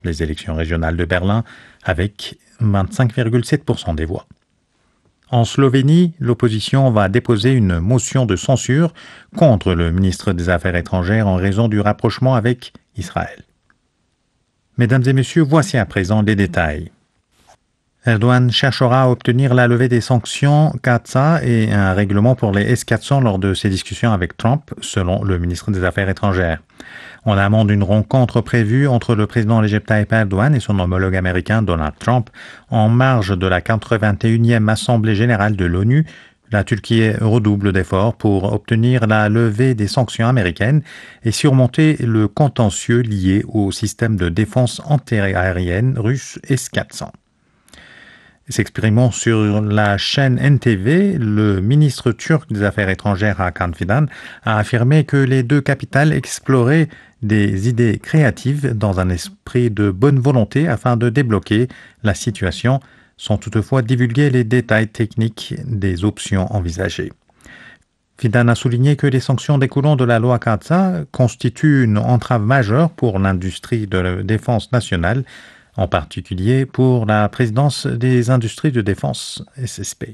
les élections régionales de Berlin avec 25,7% des voix. En Slovénie, l'opposition va déposer une motion de censure contre le ministre des Affaires étrangères en raison du rapprochement avec Israël. Mesdames et messieurs, voici à présent les détails. Erdogan cherchera à obtenir la levée des sanctions CAATSA et un règlement pour les S-400 lors de ses discussions avec Trump, selon le ministre des Affaires étrangères. En amont d'une rencontre prévue entre le président Recep Tayyip Erdogan et son homologue américain Donald Trump, en marge de la 81e Assemblée générale de l'ONU, la Turquie redouble d'efforts pour obtenir la levée des sanctions américaines et surmonter le contentieux lié au système de défense antiaérienne russe S-400. S'exprimant sur la chaîne NTV, le ministre turc des Affaires étrangères Hakan Fidan a affirmé que les deux capitales exploraient des idées créatives dans un esprit de bonne volonté afin de débloquer la situation, sans toutefois divulguer les détails techniques des options envisagées. Fidan a souligné que les sanctions découlant de la loi CAATSA constituent une entrave majeure pour l'industrie de la défense nationale, en particulier pour la présidence des industries de défense SSP.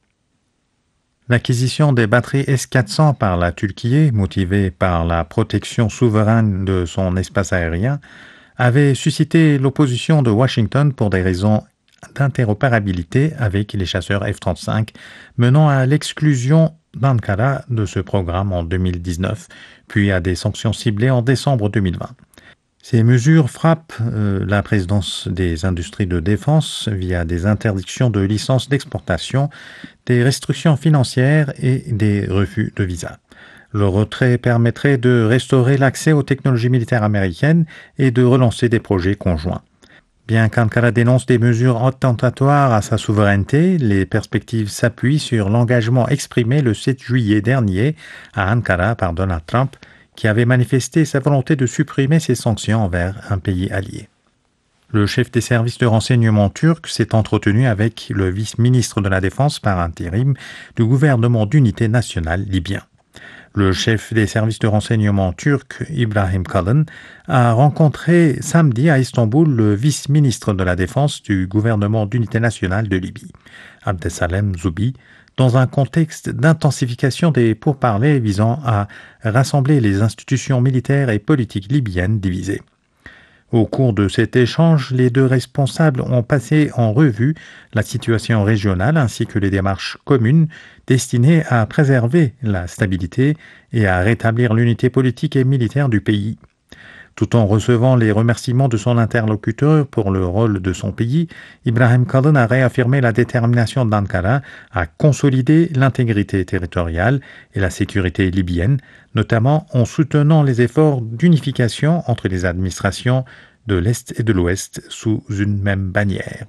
L'acquisition des batteries S-400 par la Turquie, motivée par la protection souveraine de son espace aérien, avait suscité l'opposition de Washington pour des raisons d'interopérabilité avec les chasseurs F-35, menant à l'exclusion d'Ankara de ce programme en 2019, puis à des sanctions ciblées en décembre 2020. Ces mesures frappent la présidence des industries de défense via des interdictions de licences d'exportation, des restrictions financières et des refus de visa. Le retrait permettrait de restaurer l'accès aux technologies militaires américaines et de relancer des projets conjoints. Bien qu'Ankara dénonce des mesures attentatoires à sa souveraineté, les perspectives s'appuient sur l'engagement exprimé le 7 juillet dernier à Ankara par Donald Trump, qui avait manifesté sa volonté de supprimer ces sanctions envers un pays allié. Le chef des services de renseignement turc s'est entretenu avec le vice-ministre de la Défense par intérim du gouvernement d'unité nationale libyen. Le chef des services de renseignement turc, Ibrahim Kalın, a rencontré samedi à Istanbul le vice-ministre de la Défense du gouvernement d'unité nationale de Libye, Abdesalem Zoubi, dans un contexte d'intensification des pourparlers visant à rassembler les institutions militaires et politiques libyennes divisées. Au cours de cet échange, les deux responsables ont passé en revue la situation régionale ainsi que les démarches communes destinées à préserver la stabilité et à rétablir l'unité politique et militaire du pays. Tout en recevant les remerciements de son interlocuteur pour le rôle de son pays, Ibrahim Kalın a réaffirmé la détermination d'Ankara à consolider l'intégrité territoriale et la sécurité libyenne, notamment en soutenant les efforts d'unification entre les administrations de l'Est et de l'Ouest sous une même bannière.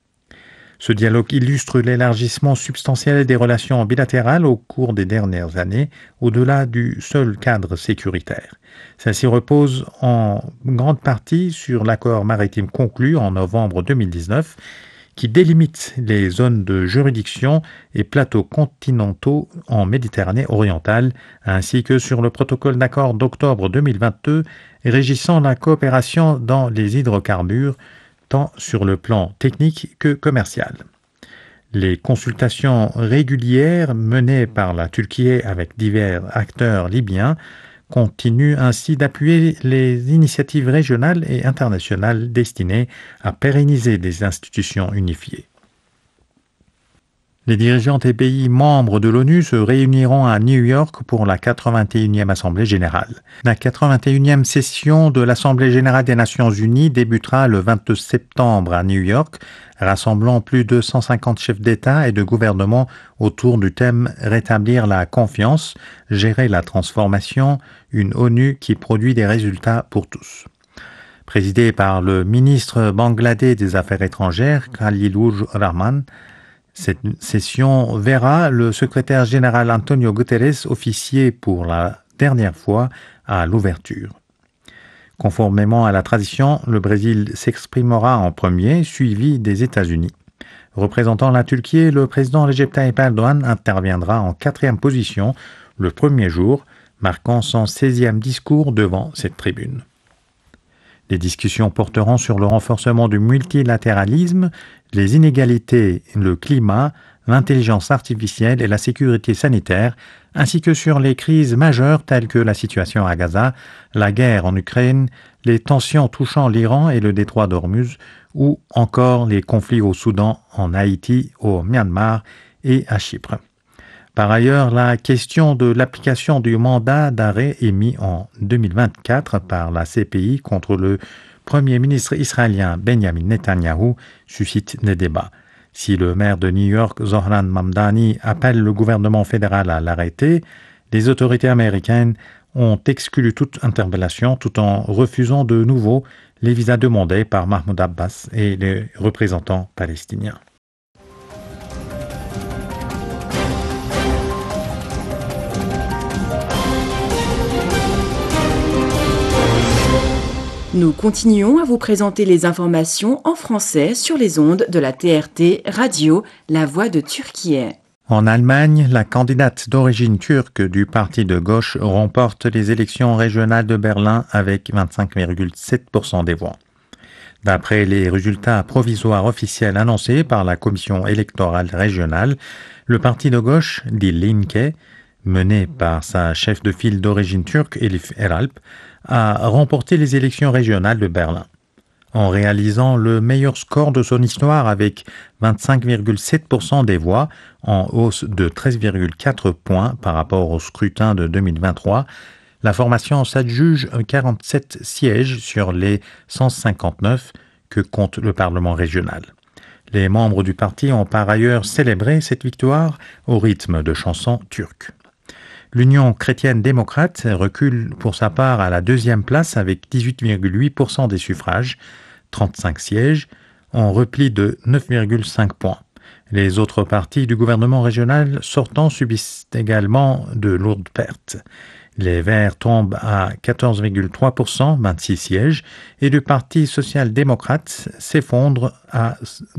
Ce dialogue illustre l'élargissement substantiel des relations bilatérales au cours des dernières années, au-delà du seul cadre sécuritaire. Celle-ci repose en grande partie sur l'accord maritime conclu en novembre 2019, qui délimite les zones de juridiction et plateaux continentaux en Méditerranée orientale, ainsi que sur le protocole d'accord d'octobre 2022 régissant la coopération dans les hydrocarbures, tant sur le plan technique que commercial. Les consultations régulières menées par la Turquie avec divers acteurs libyens continuent ainsi d'appuyer les initiatives régionales et internationales destinées à pérenniser des institutions unifiées. Les dirigeants des pays membres de l'ONU se réuniront à New York pour la 81e Assemblée générale. La 81e session de l'Assemblée générale des Nations unies débutera le 22 septembre à New York, rassemblant plus de 150 chefs d'État et de gouvernement autour du thème « Rétablir la confiance, gérer la transformation, une ONU qui produit des résultats pour tous ». Présidée par le ministre bangladais des Affaires étrangères, Khalilur Rahman, cette session verra le secrétaire général Antonio Guterres officier pour la dernière fois à l'ouverture. Conformément à la tradition, le Brésil s'exprimera en premier, suivi des États-Unis. Représentant la Turquie, le président Recep Tayyip Erdogan interviendra en 4e position le premier jour, marquant son 16e discours devant cette tribune. Les discussions porteront sur le renforcement du multilatéralisme, les inégalités, le climat, l'intelligence artificielle et la sécurité sanitaire, ainsi que sur les crises majeures telles que la situation à Gaza, la guerre en Ukraine, les tensions touchant l'Iran et le détroit d'Ormuz, ou encore les conflits au Soudan, en Haïti, au Myanmar et à Chypre. Par ailleurs, la question de l'application du mandat d'arrêt émis en 2024 par la CPI contre le Premier ministre israélien Benjamin Netanyahou suscite des débats. Si le maire de New York, Zohran Mamdani, appelle le gouvernement fédéral à l'arrêter, les autorités américaines ont exclu toute interpellation tout en refusant de nouveau les visas demandés par Mahmoud Abbas et les représentants palestiniens. Nous continuons à vous présenter les informations en français sur les ondes de la TRT Radio, La Voix de Turquie. En Allemagne, la candidate d'origine turque du parti de gauche remporte les élections régionales de Berlin avec 25,7% des voix. D'après les résultats provisoires officiels annoncés par la commission électorale régionale, le parti de gauche, Die Linke, mené par sa chef de file d'origine turque, Elif Eralp, a remporté les élections régionales de Berlin. En réalisant le meilleur score de son histoire avec 25,7% des voix, en hausse de 13,4 points par rapport au scrutin de 2023, la formation s'adjuge 47 sièges sur les 159 que compte le Parlement régional. Les membres du parti ont par ailleurs célébré cette victoire au rythme de chansons turques. L'Union chrétienne démocrate recule pour sa part à la deuxième place avec 18,8% des suffrages, 35 sièges, en repli de 9,5 points. Les autres partis du gouvernement régional sortant subissent également de lourdes pertes. Les Verts tombent à 14,3%, 26 sièges, et le Parti social-démocrate s'effondre à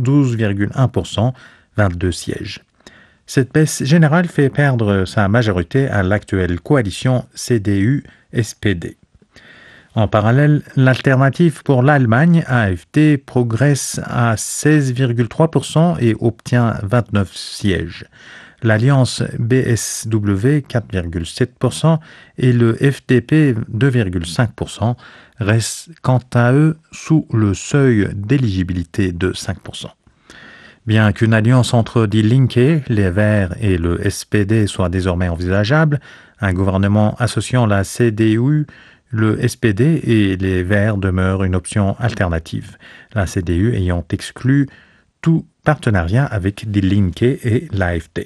12,1%, 22 sièges. Cette baisse générale fait perdre sa majorité à l'actuelle coalition CDU-SPD. En parallèle, l'alternative pour l'Allemagne, AfD, progresse à 16,3% et obtient 29 sièges. L'alliance BSW, 4,7%, et le FDP, 2,5%, restent quant à eux sous le seuil d'éligibilité de 5%. Bien qu'une alliance entre Die Linke, les Verts et le SPD soit désormais envisageable, un gouvernement associant la CDU, le SPD et les Verts demeure une option alternative, la CDU ayant exclu tout partenariat avec Die Linke et l'AfD.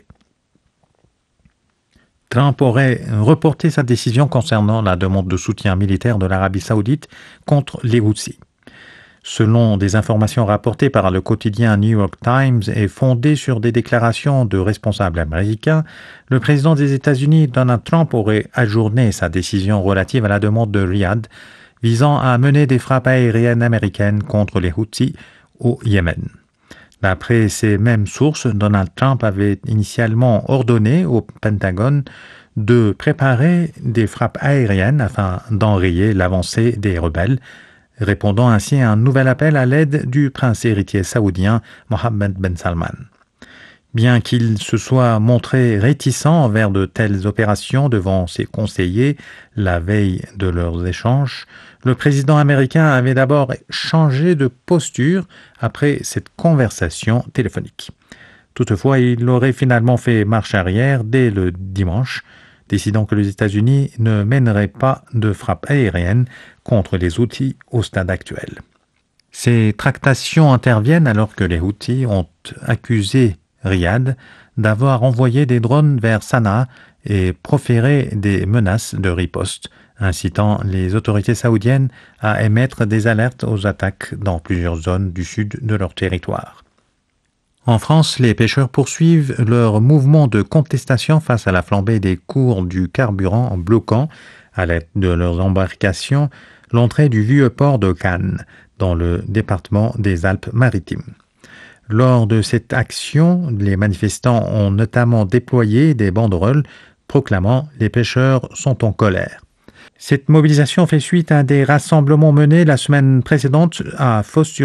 Trump aurait reporté sa décision concernant la demande de soutien militaire de l'Arabie saoudite contre les Houthis. Selon des informations rapportées par le quotidien New York Times et fondées sur des déclarations de responsables américains, le président des États-Unis, Donald Trump, aurait ajourné sa décision relative à la demande de Riyad visant à mener des frappes aériennes américaines contre les Houthis au Yémen. D'après ces mêmes sources, Donald Trump avait initialement ordonné au Pentagone de préparer des frappes aériennes afin d'enrayer l'avancée des rebelles, répondant ainsi à un nouvel appel à l'aide du prince héritier saoudien Mohammed Ben Salman. Bien qu'il se soit montré réticent envers de telles opérations devant ses conseillers la veille de leurs échanges, le président américain avait d'abord changé de posture après cette conversation téléphonique. Toutefois, il aurait finalement fait marche arrière dès le dimanche, décidant que les États-Unis ne mèneraient pas de frappe aérienne contre les Houthis au stade actuel. Ces tractations interviennent alors que les Houthis ont accusé Riyad d'avoir envoyé des drones vers Sanaa et proféré des menaces de riposte, incitant les autorités saoudiennes à émettre des alertes aux attaques dans plusieurs zones du sud de leur territoire. En France, les pêcheurs poursuivent leur mouvement de contestation face à la flambée des cours du carburant en bloquant, à l'aide de leurs embarcations, l'entrée du vieux port de Cannes, dans le département des Alpes-Maritimes. Lors de cette action, les manifestants ont notamment déployé des banderoles proclamant « Les pêcheurs sont en colère ». Cette mobilisation fait suite à des rassemblements menés la semaine précédente à Fos